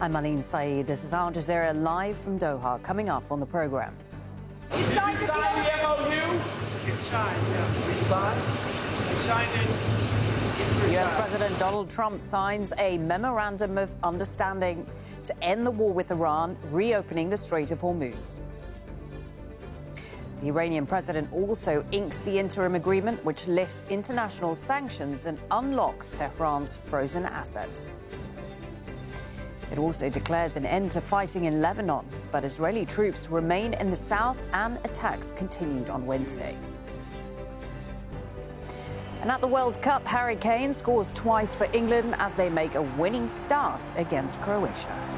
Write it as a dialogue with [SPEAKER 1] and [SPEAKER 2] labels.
[SPEAKER 1] I'm Aline Saeed. This is Al Jazeera live from Doha. Coming up on the program.
[SPEAKER 2] You signed the MOU?
[SPEAKER 3] It's signed, yeah. We signed? I signed it.
[SPEAKER 1] US President Donald Trump signs a memorandum of understanding to end the war with Iran, reopening the Strait of Hormuz. The Iranian president also inks the interim agreement, which lifts international sanctions and unlocks Tehran's frozen assets. It also declares an end to fighting in Lebanon, but Israeli troops remain in the south and attacks continued on Wednesday. And at the World Cup, Harry Kane scores twice for England as they make a winning start against Croatia.